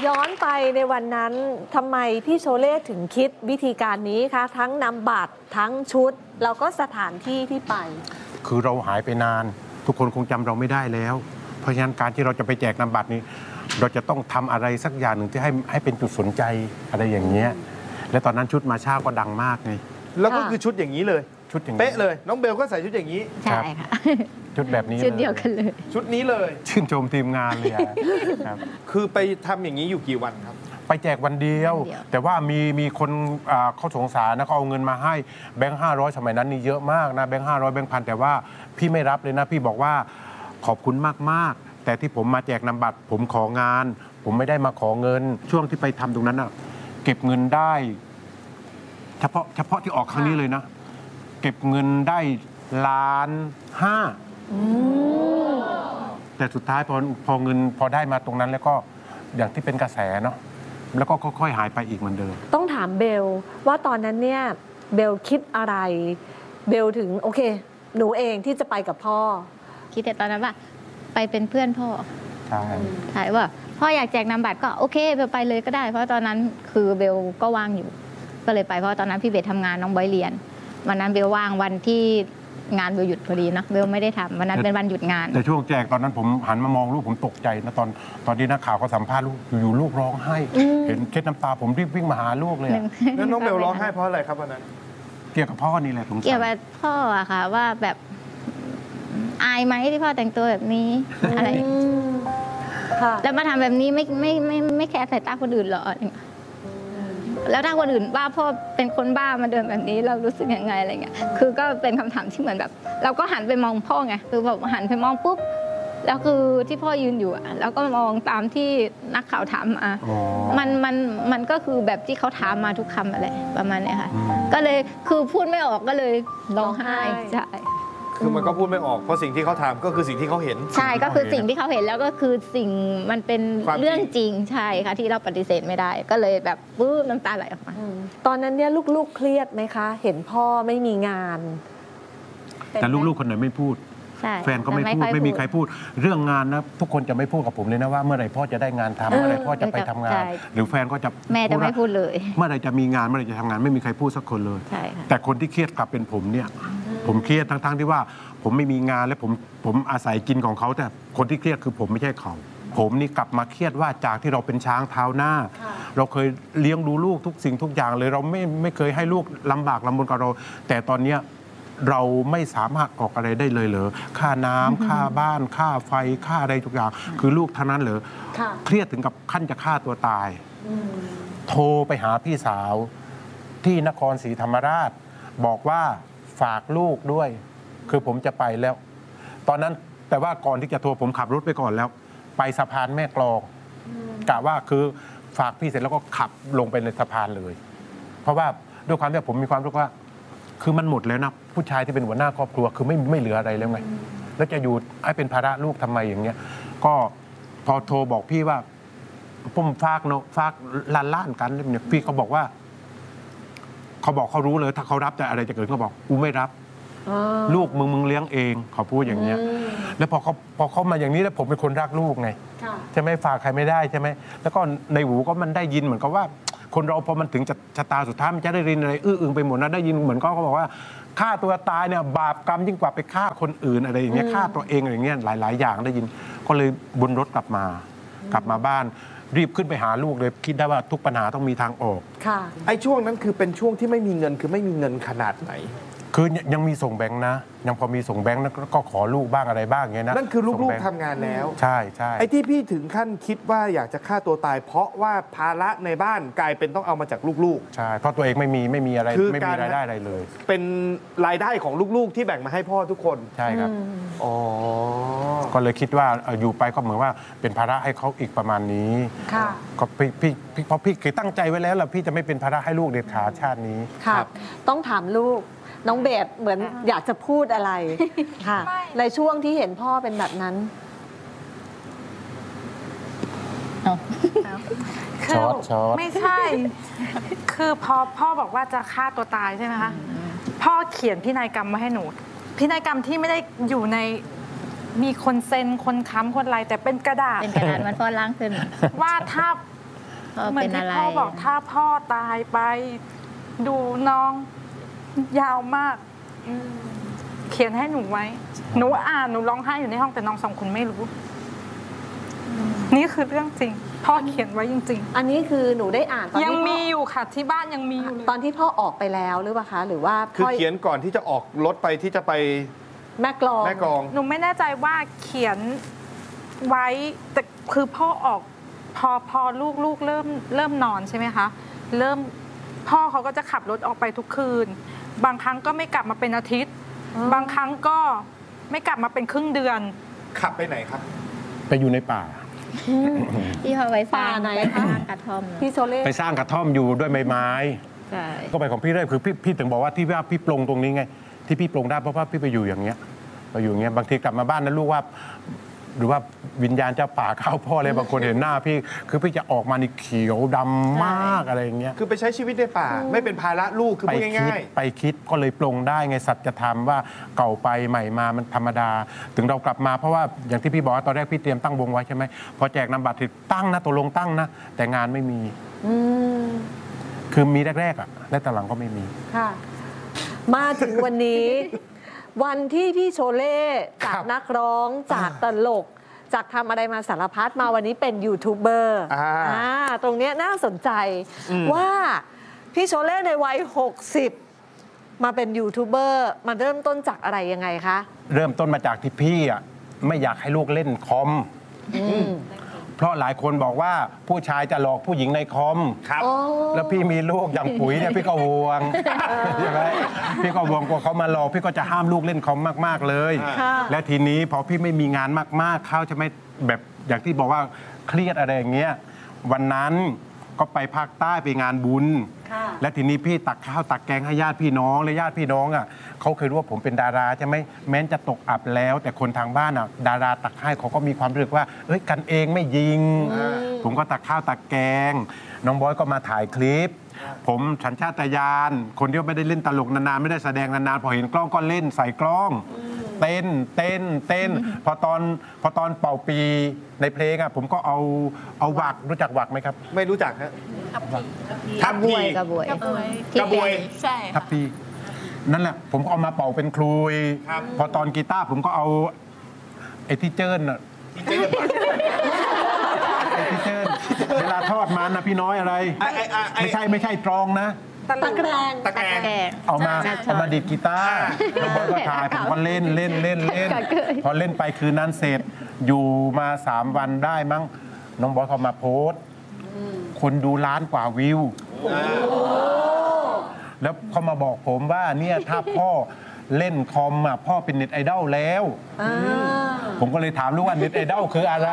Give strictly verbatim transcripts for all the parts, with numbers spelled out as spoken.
ย้อนไปในวันนั้นทำไมพี่โชเล่ถึงคิดวิธีการนี้คะทั้งนำบัตรทั้งชุดแล้วก็สถานที่ที่ไปคือเราหายไปนานทุกคนคงจำเราไม่ได้แล้วเพราะฉะนั้นการที่เราจะไปแจกนำบัตรนี้เราจะต้องทำอะไรสักอย่างหนึ่งที่ให้ให้เป็นจุดสนใจอะไรอย่างเงี้ยและตอนนั้นชุดมาช้าก็ดังมากไงแล้วก็คือชุดอย่างนี้เลยชุดอย่างเป๊ะเลยน้องเบลก็ใส่ชุดอย่างนี้ใช่ค่ะชุดแบบนี้ชุดเดียวกันเลยชุดนี้เลยชื่นชมทีมงานเลยครับคือไปทำอย่างนี้อยู่กี่วันครับไปแจกวันเดียวแต่ว่ามีมีคนเขาสงสารนะเขาเอาเงินมาให้แบงค์ห้าร้อยสมัยนั้นนี่เยอะมากนะแบงค์ห้าร้อยแบงค์พันแต่ว่าพี่ไม่รับเลยนะพี่บอกว่าขอบคุณมากๆแต่ที่ผมมาแจกนำบัตรผมของานผมไม่ได้มาขอเงินช่วงที่ไปทำตรงนั้นอ่ะเก็บเงินได้เฉพาะเฉพาะที่ออกครั้งนี้เลยนะเก็บเงินได้ล้านห้าแต่สุดท้ายพอพอเงินพอได้มาตรงนั้นแล้วก็อย่างที่เป็นกระแสเนาะแล้วก็ค่อยๆหายไปอีกเหมือนเดิมต้องถามเบลว่าตอนนั้นเนี่ยเบลคิดอะไรเบลถึงโอเคหนูเองที่จะไปกับพ่อคิดแต่ตอนนั้นว่าไปเป็นเพื่อนพ่อใช่ใช่ว่าพ่ออยากแจกนำบัตรก็โอเคเบลไปเลยก็ได้เพราะตอนนั้นคือเบลก็ว่างอยู่ก็เลยไปเพราะตอนนั้นพี่เบลทำงานน้องบอยเรียนวันนั้นเบลว่างวันที่งานเบลหยุดพอดีนะเบลไม่ได้ทำวันนั้นเป็นวันหยุดงานแต่ช่วงแจกตอนนั้นผมหันมามองลูกผมตกใจนะตอนตอนที่นักข่าวเขาสัมภาษณ์ลูกอยู่ลูกร้องไห้เห็นเช็ดน้ำตาผมรีบวิ่งมาหาลูกเลยแล้วน้องเบลร้องไห้เพราะอะไรครับวันนั้นเกี่ยวกับพ่อนี่แหละผมเกี่ยวกับพ่ออะค่ะว่าแบบอายไหมที่พ่อแต่งตัวแบบนี้อะไรแล้วมาทำแบบนี้ไม่ไม่ไม่ไม่แคร์สายตาคนอื่นหรอแล้วถ้าคนอื่นว่าพ่อเป็นคนบ้ามาเดินแบบนี้เรารู้สึกยังไงอะไรเงี้ยคือก็เป็นคำถามที่เหมือนแบบเราก็หันไปมองพ่อไงคือแบบหันไปมองปุ๊บแล้วคือที่พ่อยืนอยู่แล้วก็มองตามที่นักข่าวถามมามันมันมันก็คือแบบที่เขาถามมาทุกคำอะไรประมาณนี้ค่ะก็เลยคือพูดไม่ออกก็เลยร้องไห้ใช่คือมันก็พูดไม่ออกเพราะสิ่งที่เขาทำก็คือสิ่งที่เขาเห็นใช่ก็คือสิ่งที่เขาเห็นแล้วก็คือสิ่งมันเป็นเรื่องจริงใช่ค่ะที่เราปฏิเสธไม่ได้ก็เลยแบบปื้มน้ำตาไหลออกมาตอนนั้นเนี่ยลูกๆเครียดไหมคะเห็นพ่อไม่มีงานแต่ลูกๆคนไหนไม่พูดแฟนก็ไม่พูดไม่มีใครพูดเรื่องงานนะทุกคนจะไม่พูดกับผมเลยนะว่าเมื่อไหร่พ่อจะได้งานทำเมื่อไหร่พ่อจะไปทำงานหรือแฟนก็จะแม่จะไม่พูดเลยเมื่อไหร่จะมีงานเมื่อไหร่จะทำงานไม่มีใครพูดสักคนเลยแต่คนที่เครียดกลับเป็นผมเนี่ยผมเครียดทั้งๆที่ว่าผมไม่มีงานและผมผมอาศัยกินของเขาแต่คนที่เครียดคือผมไม่ใช่เขาผมนี่กลับมาเครียดว่าจากที่เราเป็นช้างเท้าหน้าเราเคยเลี้ยงดูลูกทุกสิ่งทุกอย่างเลยเราไม่ไม่เคยให้ลูกลำบากลำบนกับเราแต่ตอนเนี้ยเราไม่สามารถออกอะไรได้เลยเหรอค่าน้ำค่าบ้านค่าไฟค่าอะไรทุกอย่างคือลูกเท่านั้นเหรอเครียดถึงกับขั้นจะฆ่าตัวตายโทรไปหาพี่สาวที่นครศรีธรรมราชบอกว่าฝากลูกด้วยคือผมจะไปแล้วตอนนั้นแต่ว่าก่อนที่จะโทรผมขับรถไปก่อนแล้วไปสะพานแม่กลองกะว่าคือฝากพี่เสร็จแล้วก็ขับลงไปในสะพานเลยเพราะว่าด้วยความที่ผมมีความรู้ว่าคือมันหมดแล้วนะผู้ชายที่เป็นหัวหน้าครอบครัวคือไม่ไม่เหลืออะไรแล้วไงแล้วจะอยู่ให้เป็นภาระลูกทำไมอย่างเงี้ยก็พอโทรบอกพี่ว่าผมฝากเนาะฝากล้านล้านกันเนี่ยพี่เขาบอกว่าเขาบอกเขารู้เลยถ้าเขารับแต่อะไรจะเกิดเขาบอกกูไม่รับลูกมึงมึงเลี้ยงเองเขาพูดอย่างเงี้ยแล้วพอเขาพอเขามาอย่างนี้แล้วผมเป็นคนรักลูกไงใช่ไหมฝากใครไม่ได้ใช่ไหมแล้วก็ในหูก็มันได้ยินเหมือนกับว่าคนเราพอมันถึงชะตาสุดท้ายมันจะได้รินอะไรอื้ออึงไปหมดนะได้ยินเหมือนเขาบอกว่าฆ่าตัวตายเนี่ยบาปกรรมยิ่งกว่าไปฆ่าคนอื่นอะไรอย่างเงี้ยฆ่าตัวเองอะไรอย่างเงี้ยหลายๆอย่างได้ยินก็เลยบนรถกลับมากลับมาบ้านรีบขึ้นไปหาลูกเลยคิดได้ว่าทุกปัญหาต้องมีทางออกค่ะไอ้ช่วงนั้นคือเป็นช่วงที่ไม่มีเงินคือไม่มีเงินขนาดไหนคือยังมีส่งแบงค์นะยังพอมีส่งแบงค์ก็ขอลูกบ้างอะไรบ้างเงี้ยนะนั่นคือลูกๆทำงานแล้วใช่ใช่ไอ้ที่พี่ถึงขั้นคิดว่าอยากจะฆ่าตัวตายเพราะว่าภาระในบ้านกลายเป็นต้องเอามาจากลูกๆใช่เพราะตัวเองไม่มีไม่มีอะไรไม่มีรายได้อะไรเลยเป็นรายได้ของลูกๆที่แบ่งมาให้พ่อทุกคนใช่ครับอ๋อก็เลยคิดว่าอยู่ไปก็เหมือนว่าเป็นภาระให้เขาอีกประมาณนี้ค่ะก็พี่พี่เพราะพี่เคยตั้งใจไว้แล้วล่ะพี่จะไม่เป็นภาระให้ลูกเด็ดขาดชาตินี้ค่ะต้องถามลูกน้องเบสเหมือนอยากจะพูดอะไรค่ะในช่วงที่เห็นพ่อเป็นแบบนั้นช็อตช็อตไม่ใช่คือพอพ่อบอกว่าจะฆ่าตัวตายใช่ไหมคะพ่อเขียนพินัยกรรมมาให้หนูพินัยกรรมที่ไม่ได้อยู่ในมีคนเซ็นคนค้ำคนอะไรแต่เป็นกระดาษเป็นกระดาษมันพ่อล้างขึ้นว่าถ้าพ่อเหมือเป็น นที่อะไรพ่อบอกถ้าพ่อตายไป ดูน้องยาวมาก เขียนให้หนูไว้ หนูอ่านหนูร้องไห้อยู่ในห้องแต่น้องสองคนไม่รู้ นี่คือเรื่องจริง พ่อเขียนไว้จริงอันนี้คือหนูได้อ่านตอนๆ ยังที่พ่อมีอยู่ค่ะที่บ้านยังมีอยู่เลยตอนที่พ่อออกไปแล้วหรือเปล่าคะ หรือว่าคือพ่อเขียนก่อนที่จะออกรถไปที่จะไปแม่กลองแม่กลองหนูไม่แน่ใจว่าเขียนไว้แต่คือพ่อออกพอพอลูกลูกเริ่มเริ่มนอนใช่ไหมคะเริ่มพ่อเขาก็จะขับรถออกไปทุกคืน บางครั้งก็ไม่กลับมาเป็นอาทิตย์ บางครั้งก็ไม่กลับมาเป็นครึ่งเดือนขับไปไหนครับไปอยู่ในป่าที่เขาไว้สร้างป่าไหนไปคะสร้างกระท่อมพี่โชเล่ไปสร้างกระท่อมอยู่ด้วยใบไม้ใช่ก็ไปของพี่เรื่อยคือพี่พี่ถึงบอกว่าที่ว่าพี่ปลงตรงนี้ไง ที่พี่ปลงได้เพราะว่าพี่ไปอยู่อย่างเงี้ยไปอยู่อย่างเงี้ยบางทีกลับมาบ้านนั้นลูกว่า หรือว่าวิญญาณเจ้าป่าเข้าพ่อเลยบางคนเห็นหน้าพี่คือพี่จะออกมานี่เขียวดำมากอะไรอย่างเงี้ยคือไปใช้ชีวิตในป่า ไม่เป็นภาระลูกคือไปพูดคิดง่ายไปคิดก็เลยปลงได้ไงสัจธรรมว่าเก่าไปใหม่มามันธรรมดา ถึงเรากลับมาเพราะว่าอย่างที่พี่บอกว่าตอนแรกพี่เตรียมตั้งวงไว้ใช่ไหมพอแจกนำบัตรถึงตั้งนะตกลงตั้งนะแต่งานไม่มีอืมคือมีแรกๆอ่ะและตอนหลังก็ไม่มีค่ะ มาถึงวันนี้ วันที่พี่โชเล่จากครับนักร้องจากตลก จากทำอะไรมาสารพัดมาวันนี้เป็นยูทูบเบอร์อ่าอ่าตรงเนี้ยน่าสนใจว่าพี่โชเล่ในวัย หกสิบ มาเป็นยูทูบเบอร์มาเริ่มต้นจากอะไรยังไงคะเริ่มต้นมาจากที่พี่อ่ะไม่อยากให้ลูกเล่นคอม เพราะหลายคนบอกว่าผู้ชายจะหลอกผู้หญิงในคอมๆ ครับแล้วพี่มีลูกอย่างปุ๋ยเนี่ยพี่ก็ห่วงใช่ไหมพี่ก็ห่วงกลัวเขามาหลอกพี่ก็จะห้ามลูกเล่นคอมมากๆเลยค่ะและทีนี้พอพี่ไม่มีงานมากๆเขาจะไม่แบบอย่างที่บอกว่าเครียดอะไรอย่างเงี้ยวันนั้นก็ไปภาคใต้ไปงานบุญค่ะและทีนี้พี่ตักข้าวตักแกงให้ญาติพี่น้องและญาติพี่น้องอ่ะเขาเคยรู้ว่าผมเป็นดาราใช่ไหมแม้นจะตกอับแล้ว แต่คนทางบ้านอ่ะดาราตักให้เขาก็มีความรู้สึกว่าเอ้ยกันเองไม่ยิง ผมก็ตักข้าวตักแกง น้องบอยก็มาถ่ายคลิป ผมสัญชาตญาณคนที่ไม่ได้เล่นตลกนานๆไม่ได้แสดงนานๆพอเห็นกล้องก็เล่นใส่กล้อง เต้นเต้นเต้นพอตอนพอตอนเป่าปีในเพลงอ่ะผมก็เอาเอาหวักรู้จักหวักไหมครับไม่รู้จักฮะกระบวยกระบวยกระบวยใช่ทับปีนั่นแหละผมก็เอามาเป่าเป็นคลุยครับพอตอนกีตาร์ผมก็เอาไอ้ที่เจิ้นอ่ะไอ้ที่เจิ้นเวลาทอดมันนะพี่น้อยอะไรไอ้ไอ้ไอ้ไอ้ไม่ใช่ไม่ใช่ตรองนะตะแกรงตะแกรงแกงเอามาใช่เอามาดีดกีตาร์แล้วบอยก็ถ่ายผมก็เล่นเล่นเล่นเล่นก็เคยพอเล่นไปคืนนั้นเสร็จอยู่มาสามวันได้มั้งน้องบอยเขามาโพสต์คนดูล้านกว่าวิว แล้วเขามาบอกผมว่าเนี่ยถ้าพ่อเล่นคอมอ่ะพ่อเป็นเน็ตไอดอลแล้วอ่าผมก็เลยถามลูกว่าเน็ตไอดอลคืออะไร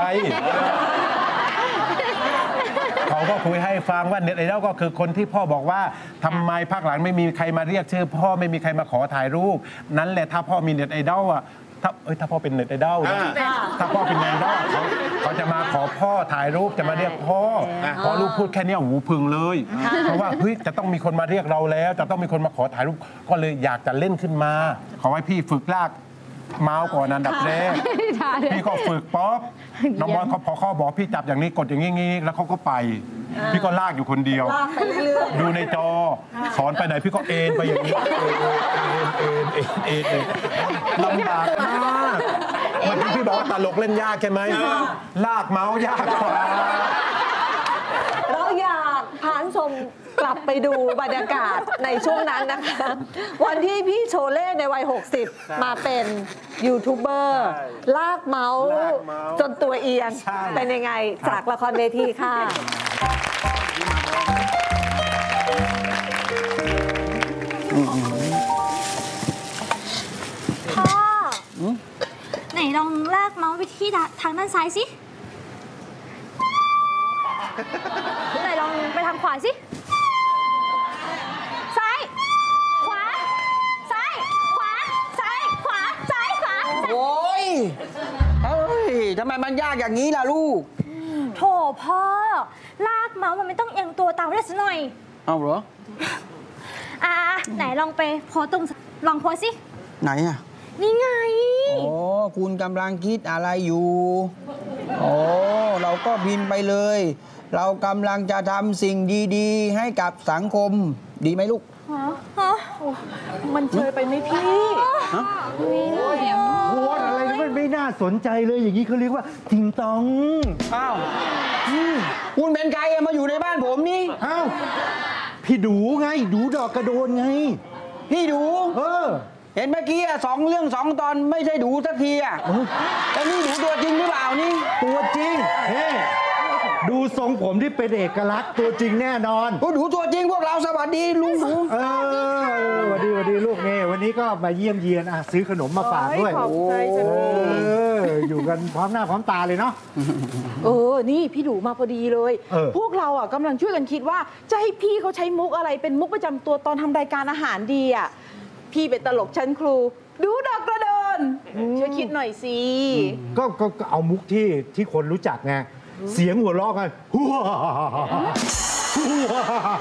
เขาก็คุยให้ฟังว่าเน็ตไอดอลก็คือคนที่พ่อบอกว่าทำไมภาคหลังไม่มีใครมาเรียกชื่อพ่อไม่มีใครมาขอถ่ายรูป นั้นแหละถ้าพ่อมีเน็ตไอดอลอ่ะถ้าเอ้ยถ้าพ่อเป็นเน็ตไอดอลนะอ่าถ้าพ่อเป็นเน็ตไอดอลเขาเขาจะมาขอพ่อถ่ายรูปจะมาเรียกพ่อพอลูกพูดแค่เนี้ยหูพึงเลย เพราะว่าเฮ้ยจะต้องมีคนมาเรียกเราแล้ว จะต้องมีคนมาขอถ่ายรูปก็เลยอยากจะเล่นขึ้นมา ขอให้พี่ฝึกลากเมาส์ก่อนอันดับแรก พี่ก็ฝึกป๊อปน้องบอลเขาพอเขาบอกพี่จับอย่างนี้กดอย่างนี้งี้แล้วเขาก็ไป พี่ก็ลากอยู่คนเดียวลากไปเรื่อยดูในจอ สอนไปไหนพี่ก็เอ็นไปอย่างนี้เอ็นเอ็นเอ็นเอ็นเอ็นลำบากมากเมื่อกี้พี่บอกว่าตลกเล่นยากใช่ไหมลากเมาส์ยากกว่าๆเราอยากพาคุณผู้ชมกลับไปดูบรรยากาศในช่วงนั้นนะคะ วันที่พี่โชเล่ในวัย หกสิบ มาเป็นยูทูบเบอร์ลากเมาส์ลากเมาส์จนตัวเอียงใช่เป็นยังไงจากละครเวทีค่ะพ่ออไหนลองลากเมาส์ไปที่ทางด้านซ้ายสิ ไหนลองไปทางขวาสิ ซ้าย ขวา ซ้าย ขวา ซ้าย ขวา ซ้าย ขวาซ้ายโอ้ยเฮ้ย ทำไมมันยากอย่างนี้ล่ะลูกโถพ่อ ลากเมาส์มันไม่ต้องเอียงตัวตามได้สักหน่อยเอาเหรออ่าไหนลองไปโพสตรงลองโพสสิไหนอ่ะนี่ไงโอ้คุณกำลังคิดอะไรอยู่โอ้เราก็พิมพ์ไปเลย เรากำลังจะทำสิ่งดีๆ ให้กับสังคมดีไหมลูกมันเชยไปไหมพี่โพสต์อะไรมันไม่น่าสนใจเลยอย่างนี้เขาเรียกว่าติงตองอ้าวคุณเป็นใครอะมาอยู่ในบ้านผมนี่อ้าวพี่ดูไงดูดอกกระโดนไงพี่ดูเออเห็นเมื่อกี้อะสองเรื่องสองตอนไม่ใช่ดูสักทีอะแล้วนี่ดูตัวจริงหรือเปล่านี่ตัวจริงเฮ้ดูทรงผมที่เป็นเอกลักษณ์ตัวจริงแน่นอนโอ้ดูตัวจริงพวกเราสวัสดีลุงหนูเออสวัสดีสวัสดีลูกเน่วันนี้ก็มาเยี่ยมเยียนอ่ะซื้อขนมมาฝากด้วยขอบใจจังเอออยู่กันพร้อมหน้าพร้อมตาเลยเนาะเออ นี่พี่ดูมาพอดีเลยเออพวกเราอ่ะกำลังช่วยกันคิดว่าจะให้พี่เขาใช้มุกอะไรเป็นมุกประจำตัวตอนทำรายการอาหารดีอ่ะ พี่เป็นตลกชั้นครู ดูดอกกระเดิน ช่วยคิดหน่อยสิก็ก็ก็เอามุกที่ที่คนรู้จักไงเสียงหัวเราะกันฮัวฮัว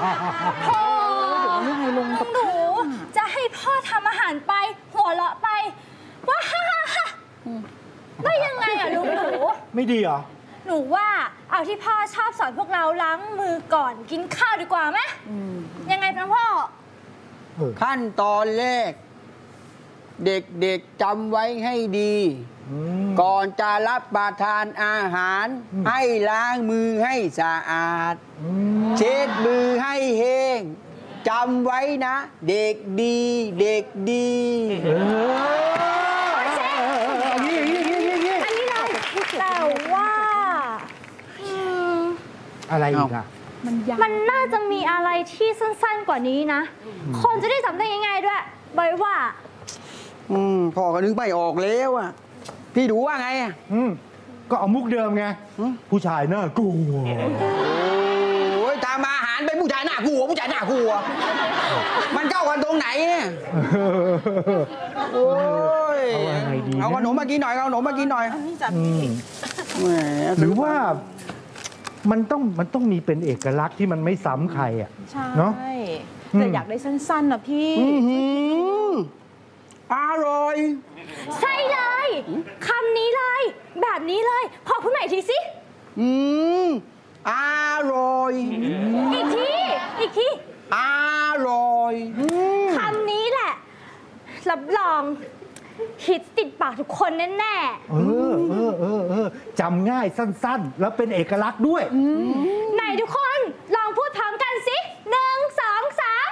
หนูจะให้พ่อทำอาหารไปหัวเราะไปว้าฮ่าฮ่าฮ่าได้ยังไงอะลูกหนูไม่ดีเหรอหนูว่าเอาที่พ่อชอบสอนพวกเราล้างมือก่อนกินข้าวดีกว่าไหมยังไงนะพ่อขั้นตอนแรก เด็กๆจำไว้ให้ดี ก่อนจะรับประทานอาหาร ให้ล้างมือให้สะอาด เช็ดมือให้แห้งจำไว้นะ เด็กดี เด็กดีเอออย่างนี้อย่างนี้อย่างนี้อันนี้เลยแต่ว่าอืมอะไรอีกอ่ะมันน่าจะมีอะไรที่สั้นๆกว่านี้นะ คนจะได้จำได้ง่ายๆด้วยใบว่าอืมพ่อก็นึกไม่ออกแล้วอ่ะ พี่ดูว่าไงอ่ะอืมก็เอามุกเดิมไง ผู้ชายน่ากลัวโอ้ยทำอาหารเป็นผู้ชายหน้ากลัวผู้ชายหน้ากลัว มันเข้ากันตรงไหนเนี่ยโอ้ยเอาอะไรดีนะเอาขนมมากินหน่อยเอาขนมมากินหน่อยอืมแหมหรือว่ามันต้องมันต้องมีเป็นเอกลักษณ์ที่มันไม่ซ้ำใครอ่ะใช่เนาะแต่อยากได้สั้นๆนะพี่อื้อหืออร่อยใช่เลยคำนี้เลย แบบนี้เลย พอพูดใหม่อีกทีสิอืมอร่อยอีกที อีกทีอร่อยคำนี้แหละ รับรองฮิตติดปากทุกคนแน่เออเออเออเออจำง่ายสั้นๆ แล้วเป็นเอกลักษณ์ด้วยๆไหนทุกคนลองพูดพร้อมกันสิหนึ่งสองสาม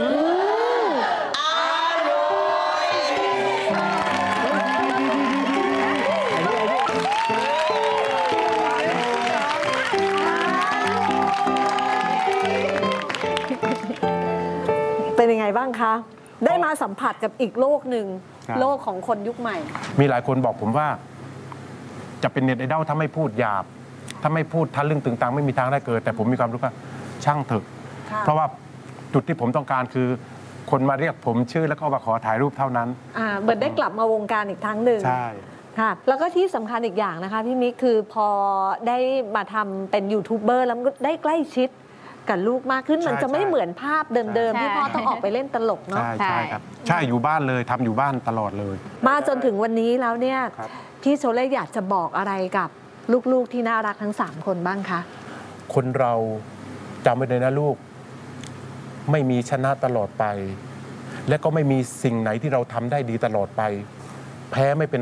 เป็นยังไงบ้างคะ ได้มาสัมผัสกับอีกโลกหนึ่งครับโลกของคนยุคใหม่มีหลายคนบอกผมว่า จะเป็นเน็ตไอดอลถ้าไม่พูดหยาบ ถ้าไม่พูดทะลึ่งตึงตังไม่มีทางได้เกิด แต่ผมมีความรู้ว่าช่างเถอะค่ะเพราะว่าจุดที่ผมต้องการคือ คนมาเรียกผมชื่อแล้วก็มาขอถ่ายรูปเท่านั้นอ่าเหมือนได้กลับมาวงการอีกครั้งหนึ่งใช่ค่ะ แล้วก็ที่สำคัญอีกอย่างนะคะพี่มิกคือพอได้มาทำเป็นยูทูบเบอร์แล้วมันก็ได้ใกล้ชิดกับลูกมากขึ้นใช่มันจะไม่ใช่เหมือนภาพเดิมๆใช่ที่พ่อต้องออกไปเล่นตลกเนาะใช่ใช่ครับ ใช่อยู่บ้านเลยทำอยู่บ้านตลอดเลยมาจนถึงวันนี้แล้วเนี่ยครับพี่โชเล่อยากจะบอกอะไรกับลูกๆที่น่ารักทั้งสามคนบ้างคะคนเราจำไว้เลยนะลูก ไม่มีชนะตลอดไป และก็ไม่มีสิ่งไหนที่เราทำได้ดีตลอดไป แพ้ไม่เป็น